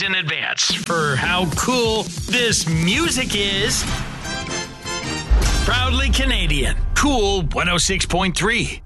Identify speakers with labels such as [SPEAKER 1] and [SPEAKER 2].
[SPEAKER 1] in advance for how cool this music is. Proudly Canadian. Cool 106.3.